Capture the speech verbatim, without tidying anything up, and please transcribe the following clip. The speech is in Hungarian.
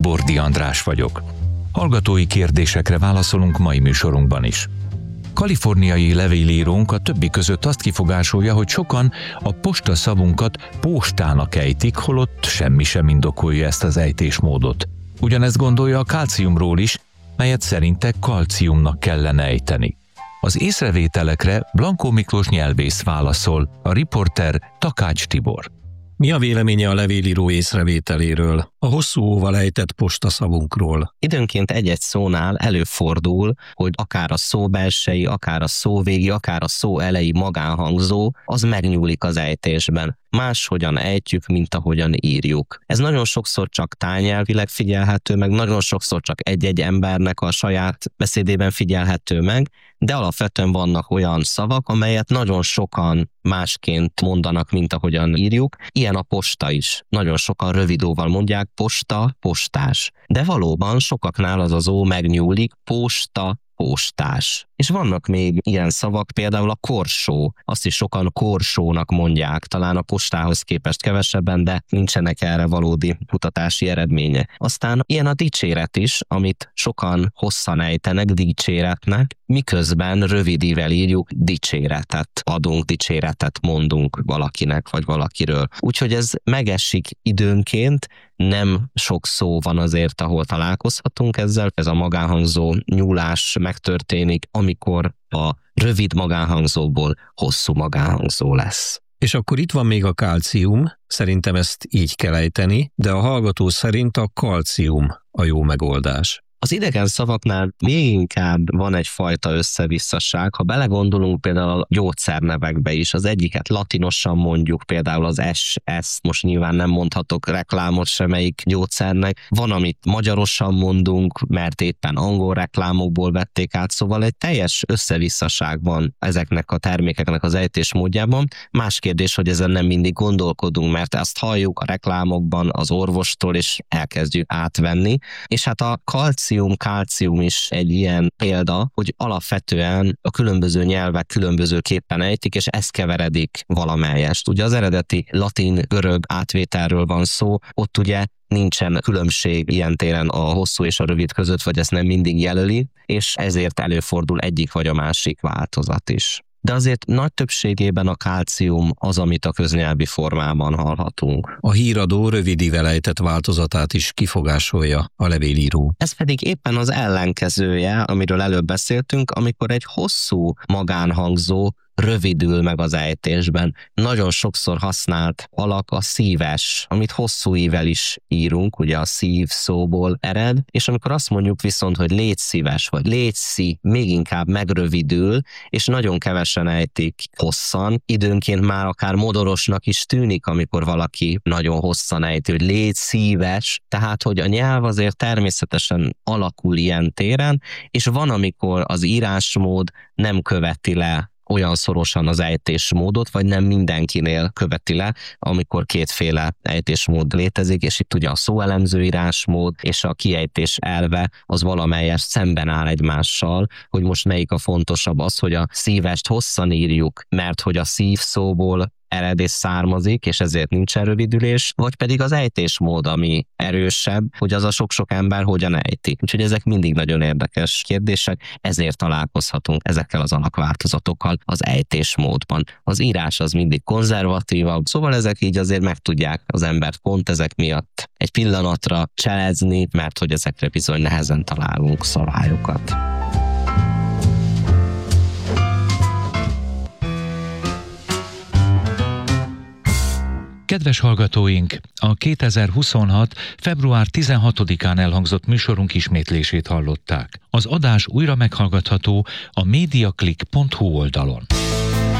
Bordi András vagyok. Hallgatói kérdésekre válaszolunk mai műsorunkban is. Kaliforniai levélírónk a többi között azt kifogásolja, hogy sokan a posta szavunkat postának ejtik, holott semmi sem indokolja ezt az ejtésmódot. Ugyanezt gondolja a kálciumról is, melyet szerinte kalciumnak kellene ejteni. Az észrevételekre Blankó Miklós nyelvész válaszol, a riporter Takács Tibor. Mi a véleménye a levélíró észrevételéről, a hosszú óval ejtett postaszavunkról? Időnként egy-egy szónál előfordul, hogy akár a szó belsei, akár a szó végi, akár a szó elejé magánhangzó, az megnyúlik az ejtésben. Máshogyan ejtjük, mint ahogyan írjuk. Ez nagyon sokszor csak tányelvileg figyelhető meg, nagyon sokszor csak egy-egy embernek a saját beszédében figyelhető meg, de alapvetően vannak olyan szavak, amelyet nagyon sokan másként mondanak, mint ahogyan írjuk. Ilyen a posta is. Nagyon sokan rövidóval mondják, posta, postás. De valóban sokaknál az az ó megnyúlik, posta, postás. És vannak még ilyen szavak, például a korsó. Azt is sokan korsónak mondják, talán a postához képest kevesebben, de nincsenek erre valódi kutatási eredménye. Aztán ilyen a dicséret is, amit sokan hosszan ejtenek dicséretnek, miközben rövidível írjuk dicséretet, adunk dicséretet, mondunk valakinek vagy valakiről. Úgyhogy ez megesik időnként, nem sok szó van azért, ahol találkozhatunk ezzel. Ez a magánhangzó nyúlás megtörténik, amikor a rövid magánhangzóból hosszú magánhangzó lesz. És akkor itt van még a kálcium, szerintem ezt így kell ejteni, de a hallgató szerint a kalcium a jó megoldás. Az idegen szavaknál még inkább van egyfajta összevisszaság. Ha belegondolunk például a gyógyszernevekbe is, az egyiket latinosan mondjuk, például az es, ezt most nyilván nem mondhatok reklámot semmelyik gyógyszernek. Van, amit magyarosan mondunk, mert éppen angol reklámokból vették át, szóval egy teljes összevisszaság van ezeknek a termékeknek az ejtésmódjában. Más kérdés, hogy ezen nem mindig gondolkodunk, mert ezt halljuk a reklámokban az orvostól, és elkezdjük átvenni. És hát a kalcium kálcium is egy ilyen példa, hogy alapvetően a különböző nyelvek különbözőképpen ejtik, és ez keveredik valamelyest. Ugye az eredeti latin-görög átvételről van szó, ott ugye nincsen különbség ilyen téren a hosszú és a rövid között, vagy ezt nem mindig jelöli, és ezért előfordul egyik vagy a másik változat is. De azért nagy többségében a kálcium az, amit a köznyelvi formában hallhatunk. A híradó rövidível ejtett változatát is kifogásolja a levélíró. Ez pedig éppen az ellenkezője, amiről előbb beszéltünk, amikor egy hosszú magánhangzó rövidül meg az ejtésben. Nagyon sokszor használt alak a szíves, amit hosszú ível is írunk, ugye a szív szóból ered, és amikor azt mondjuk viszont, hogy légy szíves, vagy légy szí, még inkább megrövidül, és nagyon kevesen ejtik hosszan, időnként már akár modorosnak is tűnik, amikor valaki nagyon hosszan ejti, hogy légy szíves, tehát, hogy a nyelv azért természetesen alakul ilyen téren, és van, amikor az írásmód nem követi le olyan szorosan az ejtésmódot, vagy nem mindenkinél követi le, amikor kétféle ejtésmód létezik, és itt ugye a szóelemző írásmód és a kiejtés elve az valamelyest szemben áll egymással, hogy most melyik a fontosabb, az, hogy a szívest hosszan írjuk, mert hogy a szív szóból ered és származik, és ezért nincsen rövidülés, vagy pedig az ejtésmód, ami erősebb, hogy az a sok-sok ember hogyan ejti. Úgyhogy ezek mindig nagyon érdekes kérdések, ezért találkozhatunk ezekkel az alakváltozatokkal az ejtésmódban. Az írás az mindig konzervatívabb, szóval ezek így azért meg tudják az embert pont ezek miatt egy pillanatra cselezni, mert hogy ezekre bizony nehezen találunk szabályokat. Kedves hallgatóink, a kétezer-huszonhat. február tizenhatodikán elhangzott műsorunk ismétlését hallották. Az adás újra meghallgatható a mediaclick pont hu oldalon.